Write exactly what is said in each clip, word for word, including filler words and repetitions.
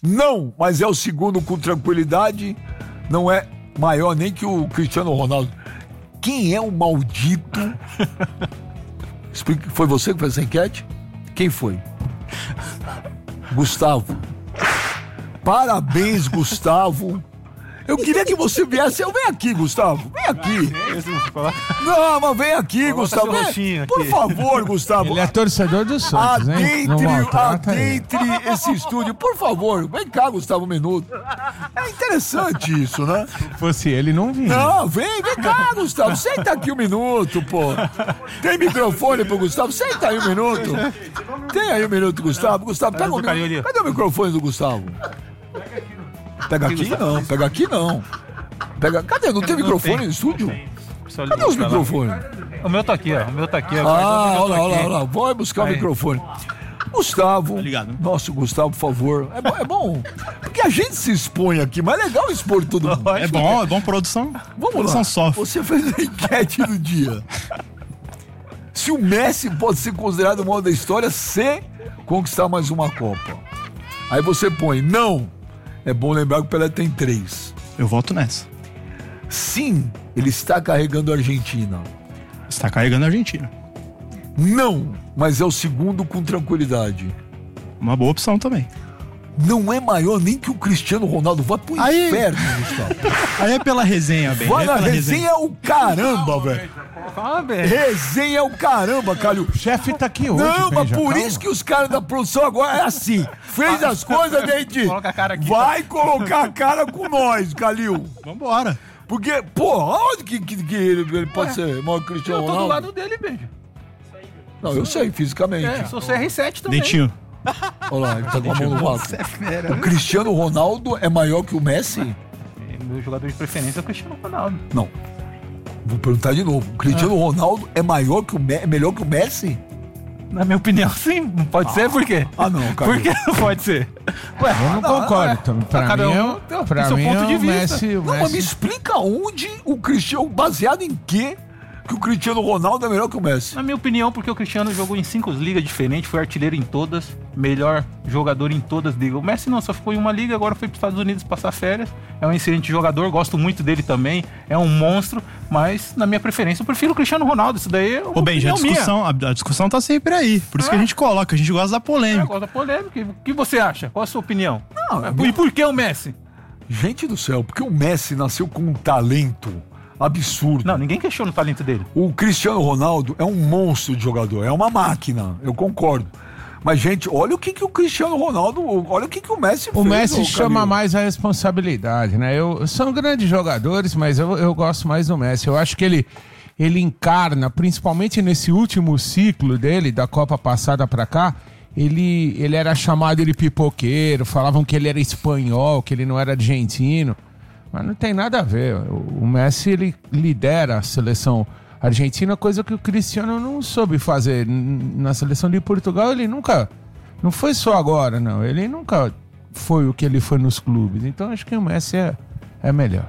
Não, mas é o segundo com tranquilidade. Não é maior nem que o Cristiano Ronaldo. Quem é o maldito? Explica, foi você que fez essa enquete? Quem foi? Gustavo. Parabéns, Gustavo. Eu queria que você viesse. Vem aqui, Gustavo. Vem aqui. Não, mas vem aqui, Gustavo. Vem. Por favor, Gustavo. Ele é torcedor do Santos, hein? Adentre, adentre esse estúdio. Por favor, vem cá, Gustavo, um minuto. É interessante isso, né? Se fosse ele, não vinha. Não, vem, vem cá, Gustavo. Senta aqui um minuto, pô. Tem microfone pro Gustavo? Senta aí um minuto. Tem aí um minuto, Gustavo. Gustavo, pega o microfone. Cadê o microfone do Gustavo? Pega aqui não, pega aqui não. Pega, cadê? Não tem microfone no estúdio? Cadê os microfones? O meu tá aqui, ó. O meu tá aqui. Ah, olha lá, olha lá. Vai buscar o microfone. Gustavo, nosso Gustavo, por favor. É bom, é bom. Porque a gente se expõe aqui, mas é legal expor todo mundo. É bom, é bom produção. Vamos produção lá. Sofre. Você fez a enquete do dia. Se o Messi pode ser considerado o maior da história se conquistar mais uma Copa. Aí você põe, não. É bom lembrar que o Pelé tem três. Eu voto nessa. Sim, ele está carregando a Argentina. Está carregando a Argentina. Não, mas é o segundo com tranquilidade. Uma boa opção também. Não é maior nem que o Cristiano Ronaldo. Vai pro aí, inferno, Gustavo. Aí é pela resenha, bem. Vai é na resenha, resenha é o caramba, velho. Resenha é o caramba, Calil. O chefe tá aqui hoje. Não, mas Benja, por calma. isso que os caras da produção agora é assim. Fez as coisas, gente. Coloca a cara aqui. Vai colocar a cara com nós, Calil. Vambora. Porque, pô, onde que, que, que ele, ele pode Ué, ser maior que o Cristiano Ronaldo? Eu tô Ronaldo? do lado dele, Benja. Não, eu sei, fisicamente. É, sou C R sete também. Dentinho. Olha lá, ele tá com a mão no vácuo. O Cristiano Ronaldo é maior que o Messi? Meu jogador de preferência é o Cristiano Ronaldo. Não. Vou perguntar de novo. O Cristiano ah. Ronaldo é maior que o Me- é melhor que o Messi? Na minha opinião, sim. Não pode ah. ser, por quê? Ah, não, cara. Por que não pode ser? Ué, eu não, não concordo. Não, não, pra cada mim, um é, pra mim ponto de é o vista. Messi, o não, Messi... mas me explica onde o Cristiano, baseado em quê, que o Cristiano Ronaldo é melhor que o Messi? Na minha opinião, porque o Cristiano jogou em cinco ligas diferentes, foi artilheiro em todas, melhor jogador em todas as ligas. O Messi não, só ficou em uma liga, agora foi para os Estados Unidos passar férias. É um excelente jogador, gosto muito dele também, é um monstro, mas na minha preferência eu prefiro o Cristiano Ronaldo. Isso daí é Ô, Benji, a discussão, a, a discussão tá sempre aí, por isso é. que a gente coloca, a gente gosta da polêmica. É, gosta da polêmica. O que você acha? Qual a sua opinião? Não, é, e por que o Messi? Gente do céu, porque o Messi nasceu com um talento absurdo. Não, ninguém questiona o talento dele. O Cristiano Ronaldo é um monstro de jogador, é uma máquina, eu concordo. Mas, gente, olha o que, que o Cristiano Ronaldo, olha o que, que o Messi o fez. Messi ô, chama Camilo. mais a responsabilidade, né? Eu, são grandes jogadores, mas eu, eu gosto mais do Messi. Eu acho que ele, ele encarna, principalmente nesse último ciclo dele, da Copa passada pra cá, ele, ele era chamado de pipoqueiro, falavam que ele era espanhol, que ele não era argentino. Mas não tem nada a ver. O Messi, ele lidera a seleção argentina, coisa que o Cristiano não soube fazer. Na seleção de Portugal, ele nunca... Não foi só agora, não. Ele nunca foi o que ele foi nos clubes. Então, acho que o Messi é, é melhor.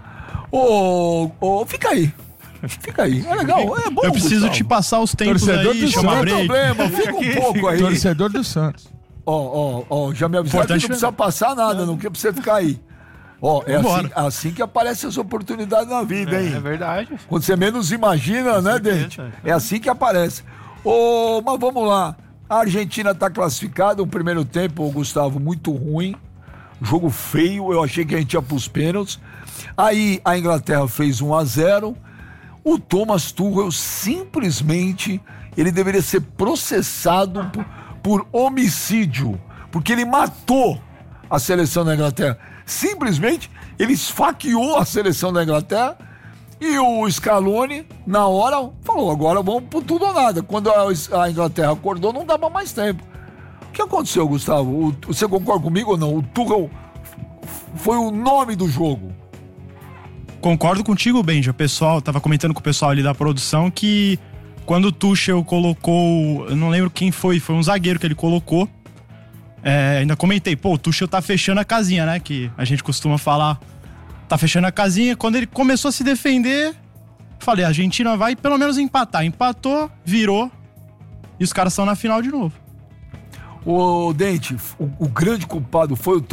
Ô, ô, fica aí. Fica aí. É legal, é bom. Eu preciso Gustavo. te passar os tempos Torcedor aí, do chama Não break. tem problema, fica um pouco aí. Torcedor do Santos. Ó, ó, ó, já me avisaram que não precisa passar nada, não quer pra você ficar aí. Ó, é assim, assim que aparecem as oportunidades na vida, hein? É, é verdade. Quando você menos imagina, né, Dente? É assim que aparece. Ô, mas vamos lá. A Argentina tá classificada, um primeiro tempo, Gustavo, muito ruim. Jogo feio, eu achei que a gente ia pros pênaltis. Aí a Inglaterra fez um a zero. O Thomas Tuchel simplesmente, ele deveria ser processado por, por homicídio, porque ele matou a seleção da Inglaterra. Simplesmente, ele esfaqueou a seleção da Inglaterra e o Scaloni, na hora, falou, agora vamos por tudo ou nada. Quando a Inglaterra acordou, não dava mais tempo. O que aconteceu, Gustavo? O, você concorda comigo ou não? O Tuchel foi o nome do jogo. Concordo contigo, Benja. O pessoal, tava comentando com o pessoal ali da produção que quando o Tuchel colocou, eu não lembro quem foi, foi um zagueiro que ele colocou. É, ainda comentei, pô, o Tuchel tá fechando a casinha, né? Que a gente costuma falar, tá fechando a casinha. Quando ele começou a se defender, falei, a Argentina vai pelo menos empatar. Empatou, virou, e os caras estão na final de novo. Ô, Dente, o, o grande culpado foi o